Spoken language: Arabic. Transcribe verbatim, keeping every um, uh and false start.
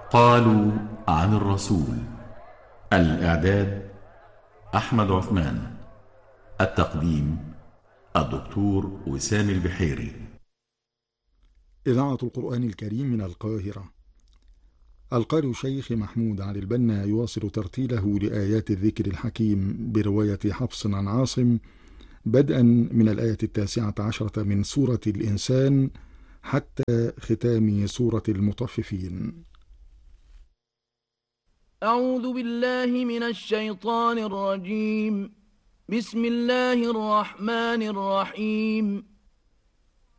قالوا عن الرسول. الإعداد أحمد عثمان. التقديم الدكتور وسام البحيري. إذاعة القرآن الكريم من القاهرة. القارئ الشيخ محمود علي البنا يواصل ترتيله لآيات الذكر الحكيم برواية حفص عن عاصم، بدءا من الآية التاسعة عشرة من سورة الإنسان حتى ختام سورة المطففين. أعوذ بالله من الشيطان الرجيم. بسم الله الرحمن الرحيم.